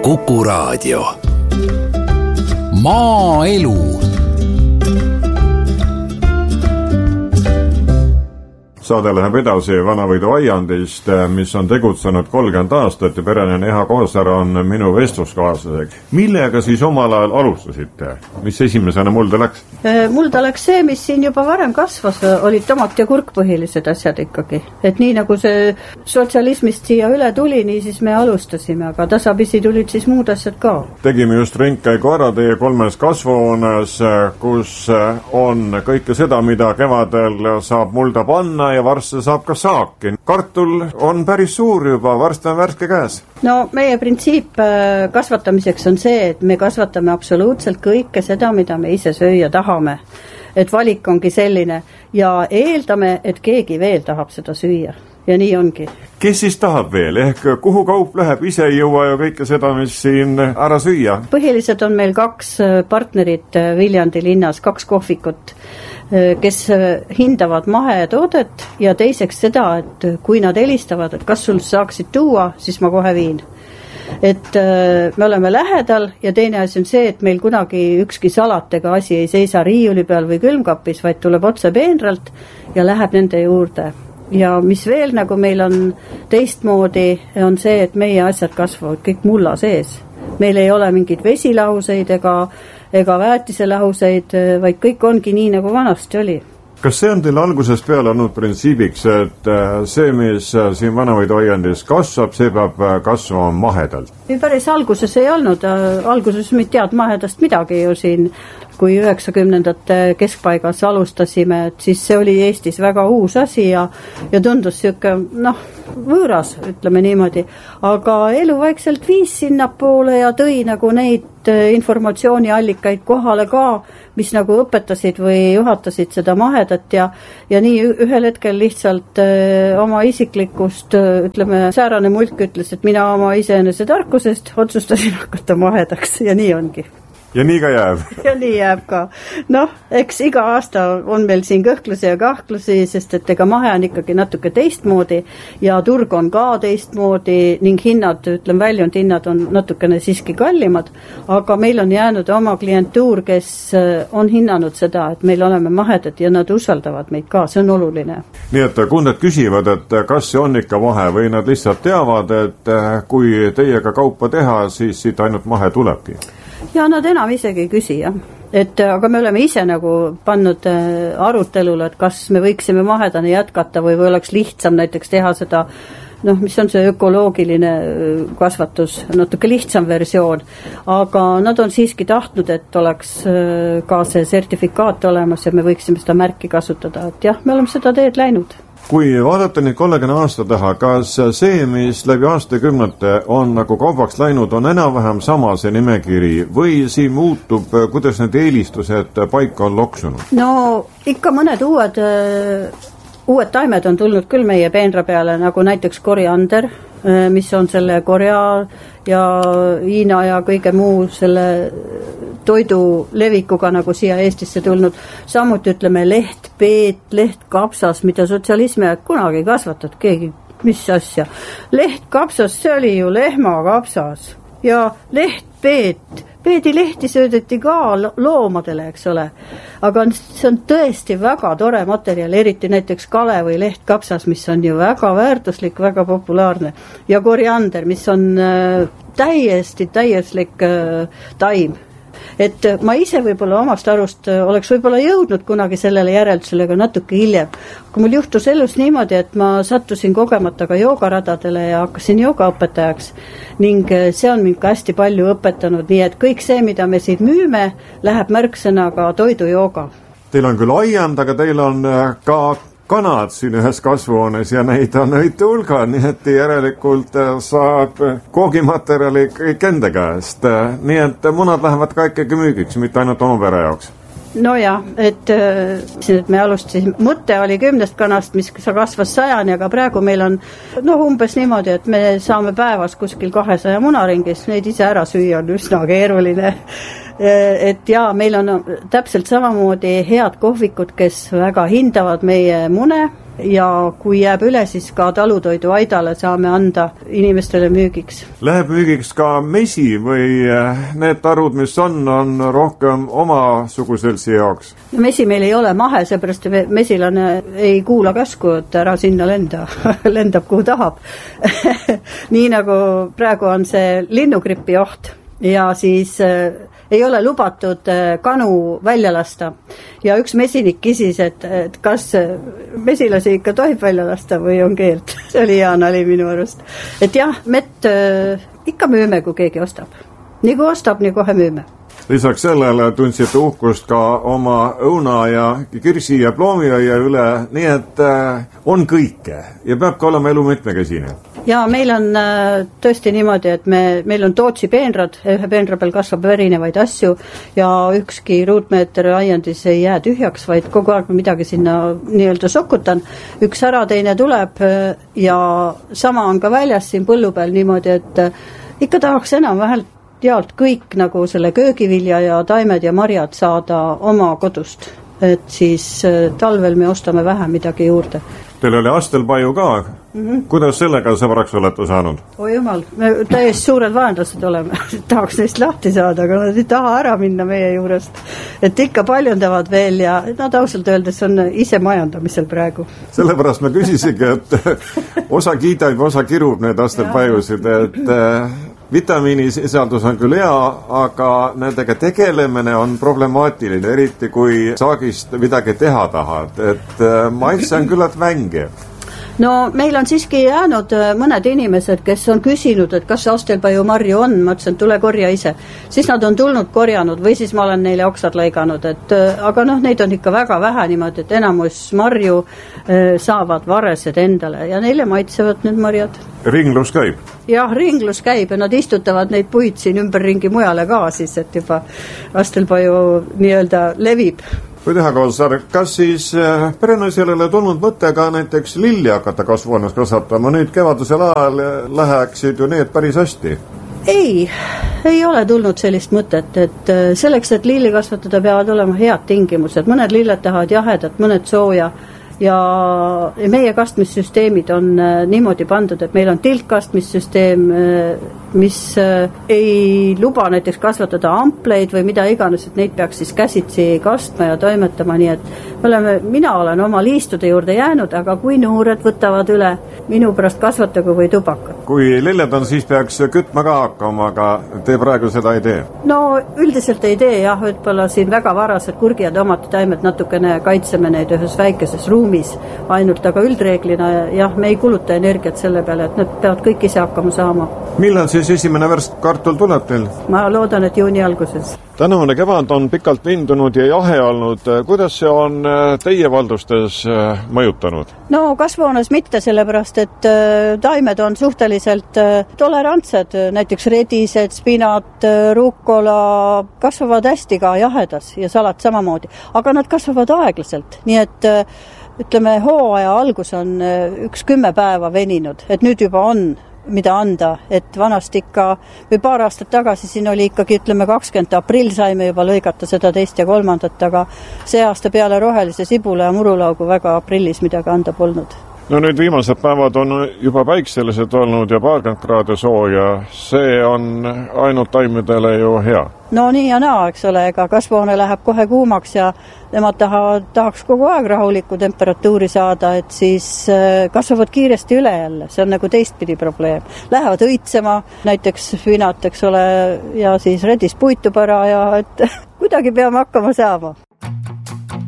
Kuku Raadio. Maaelu. Saade läheb edasi Vanavõidu aiandist, mis on tegutsenud 30 aastat ja pereline Eha Koosar on minu vestluskaaslaseks. Millega siis omal ajal alustasite? Mis esimesena mulda läks? Mulda läks see, mis siin juba varem kasvas, olid tomat ja kurk põhilised asjad ikkagi. Et nii nagu see sotsialismist siia üle tuli, nii siis me alustasime, aga tasapisi tulid siis muud asjad ka. Tegime just ringkäigu ära teie 3 kasvuhoones, kus on kõike seda, mida kevadel saab mulda panna ja varsti saab ka saaki. Kartul on päris suur juba, varsti on värske käes. No meie printsiip kasvatamiseks on see, et me kasvatame absoluutselt kõike seda, mida me ise süüa tahame. Et valik ongi selline ja eeldame, et keegi veel tahab seda süüa. Ja nii ongi. Kes siis tahab veel? Ehk kuhu kaup läheb? Ise ei jõua ju kõike seda, mis siin ära süüa? Põhiliselt on meil 2 partnerit Viljandi linnas, 2 kohvikut, kes hindavad mahetoodet ja teiseks seda, et kui nad helistavad, et kas sul saaksid tuua, siis ma kohe viin. Et me oleme lähedal ja teine asi on see, et meil kunagi ükski salatega asi ei seisa riiuli peal või külmkapis, vaid tuleb otse peenralt ja läheb nende juurde. Ja mis veel nagu meil on teistmoodi, on see, et meie asjad kasvavad kõik mulla sees. Meil ei ole mingid vesilahuseid ega väetiselahuseid, vaid kõik ongi nii, nagu vanasti oli. Kas see on teil algusest peale olnud printsiibiks, et see, mis siin Vanavõidu aiandis kasvab, see peab kasvama mahedalt? Päris alguses ei olnud. Alguses me tead mahedast midagi ju siin, kui 90ndate keskpaigas alustasime, et siis see oli Eestis väga uus asi ja tundus siuke, võõras, ütleme niimoodi. Aga elu vaikselt viis sinnapoole ja tõi nagu neid informatsiooniallikaid kohale ka, mis nagu õpetasid või juhatasid seda mahedat ja nii ühel hetkel lihtsalt oma isiklikust, ütleme, säärane mulk ütles, et mina oma iseenese tarkusest otsustasin hakata mahedaks ja nii ongi. Ja nii ka jääb. Ja nii jääb ka. Eks iga aasta on meil siin kõhklusi ja kahklusi, sest et ega mahe on ikkagi natuke teistmoodi ja turg on ka teistmoodi ning hinnad, ütleme, väljund hinnad on natukene siiski kallimad, aga meil on jäänud oma klientuur, kes on hinnanud seda, et meil oleme mahedad ja nad usaldavad meid ka, see on oluline. Nii et kunded küsivad, et kas see on ikka mahe või nad lihtsalt teavad, et kui teiega kaupa teha, siis siit ainult mahe tulebki. Ja nad enam isegi ei küsi, jah. Aga me oleme ise nagu pannud arutelule, et kas me võiksime mahedane jätkata või oleks lihtsam näiteks teha seda, mis on see ökoloogiline kasvatus, natuke lihtsam versioon. Aga nad on siiski tahtnud, et oleks ka see sertifikaat olemas ja me võiksime seda märki kasutada. Et jah, me oleme seda teed läinud. Kui vaadata nüüd 30 aasta taha, kas see, mis läbi aastakümnete on nagu kaubaks läinud, on enam-vähem sama see nimekiri või siin muutub, kuidas need eelistused paika on loksunud? No ikka mõned uued taimed on tulnud küll meie peenra peale, nagu näiteks koriander, mis on selle korja ja Hiina ja kõige muu selle toidu levikuga nagu siia Eestisse tulnud. Samuti ütleme lehtpeet, lehtkapsas, mida sotsialismi ajal kunagi kasvatud, keegi, mis asja. Lehtkapsas, see oli ju lehmakapsas ja lehtpeet. Peedilehti söödeti ka loomadele, eks ole. Aga see on tõesti väga tore materjal, eriti näiteks kale või lehtkapsas, mis on ju väga väärtuslik, väga populaarne. Ja koriander, mis on täieslik taim. Et ma ise võib-olla omast arust oleks võib-olla jõudnud kunagi sellele järeldusele natuke hiljem. Kui mul juhtus elus niimoodi, et ma sattusin kogemata ka joogaradadele ja hakkasin joogaõpetajaks ning see on mind ka hästi palju õpetanud, nii et kõik see, mida me siit müüme, läheb märksõnaga toidujooga. Teil on küll aiand, aga teil on ka kanad siin ühes kasvuhoones ja neid on õite hulga, nii et järelikult saab koogimaterjali kõik enda käest. Nii et munad lähevad ka ikkagi müügiks, mitte ainult oma pere jaoks. No jah, et me alustasime, mõte oli 10 kanast, mis kasvas 100, aga praegu meil on umbes niimoodi, et me saame päevas kuskil 200 munaringis, neid ise ära süüa on üsna keeruline. Et ja, meil on täpselt samamoodi head kohvikud, kes väga hindavad meie mune ja kui jääb üle, siis ka talutoidu aidale saame anda inimestele müügiks. Läheb müügiks ka mesi või need tarud, mis on rohkem oma suguseltsi jaoks? No mesi meil ei ole mahe, seepärast mesilane ei kuula käsku, et ära sinna lenda, lendab kuhu tahab. Nii nagu praegu on see linnugripi oht ja siis ei ole lubatud kanu välja lasta. Ja üks mesinik küsis, et kas mesilasi ikka tohib välja lasta või on keeld. See oli hea nali minu arust. Et jah, mett ikka müüme, kui keegi ostab. Nii kui ostab, nii kohe müüme. Lisaks sellele tundsite uhkust ka oma õuna ja kirsi ja ploomiaia üle, nii et on kõike ja peab ka olema elu mitmekesine. Ja meil on tõesti niimoodi, et meil on Tootsi peenrad, ühe peenra peal kasvab erinevaid asju ja ükski ruutmeeter aiandis ei jää tühjaks, vaid kogu aeg midagi sinna nii-öelda sokutan. Üks ära, teine tuleb ja sama on ka väljas siin põllu peal niimoodi, et ikka tahaks enam vähelt jaolt kõik nagu selle köögivilja ja taimed ja marjad saada oma kodust, et siis talvel me ostame vähe midagi juurde. Teil oli astelpaju ka. Kuidas sellega sõbraks olete saanud? Oi jumal, me täiesti suured vaenlased oleme. Tahaks neist lahti saada, aga nad ei taha ära minna meie juurest. Et ikka paljundavad veel ja nad ausalt öeldes on ise majandamisel praegu. Sellepärast me küsisigi, et osa kiidab, osa kirub need astelpajusid, et vitamiinisisaldus on küll hea, aga nendega tegelemine on problemaatiline, eriti kui saagist midagi teha tahad, et maitse on küllalt vänge. No meil on siiski jäänud mõned inimesed, kes on küsinud, et kas astelpaju marju on, ma ütlesin, tule korja ise. Siis nad on tulnud korjanud või siis ma olen neile oksad lõiganud, aga neid on ikka väga vähe niimoodi, et enamus marju saavad varesed endale ja neile maitsevad need marjad. Ringlus käib? Jah, ringlus käib ja nad istutavad neid puid siin ümberringi mujale ka siis, et juba astelpaju nii-öelda levib. Või teha Koolsaar, kas siis perenaisele tulnud mõte ka näiteks lilli hakata kasvuhoones kasvatama? Nüüd kevadusel ajal läheksid ju need päris hästi. Ei ole tulnud sellist mõtet, et selleks, et lilli kasvatada, peavad olema head tingimused. Mõned lilled tahavad jahedat, mõned sooja ja meie kastmissüsteemid on niimoodi pandud, et meil on tiltkastmissüsteem, mis ei luba näiteks kasvatada ampleid või mida iganes, et neid peaks siis käsitsi kastma ja toimetama, nii et mina olen oma liistude juurde jäänud, aga kui noored võtavad üle, minu pärast kasvatagu või tubakat. Kui lilled on, siis peaks kütma ka hakkama, aga te praegu seda ei tee? No üldiselt ei tee, jah, võtpala siin väga varased kurgi ja tomatitaimed natukene kaitseme neid ühes väikeses ruumis ainult, aga üldreeglina jah, me ei kuluta energiat selle peale, et nad peavad kõik ise hakkama saama. Millal siis esimene värskkartul tuleb teil? Ma loodan, et juuni alguses. Tänavune kevad on pikalt vindunud ja jahe olnud. Kuidas see on teie valdustes mõjutanud? No kasvuhoones mitte, sellepärast, et taimed on suhteliselt tolerantsed, näiteks redised, spinat, rukola kasvavad hästi ka jahedas ja salat samamoodi, aga nad kasvavad aeglaselt, nii et ütleme, hooaja algus on 10 päeva veninud, et nüüd juba on mida anda, et vanast ikka või paar aastat tagasi siin oli ikkagi, ütleme 20. aprill saime juba lõigata seda 2. ja 3. aga see aasta peale rohelise sibula ja murulaugu väga aprillis midagi anda polnud. No nüüd viimased päevad on juba päikselised olnud ja 20 kraadi sooja, see on ainult taimedele ju hea. No nii ja naa, eks ole, ega kasvuhoone läheb kohe kuumaks ja nemad tahaks kogu aeg rahulikku temperatuuri saada, et siis kasvavad kiiresti üle jälle, see on nagu teistpidi probleem. Lähevad õitsema, näiteks finat, eks ole, ja siis redis puitub ära ja et kuidagi peame hakkama saama.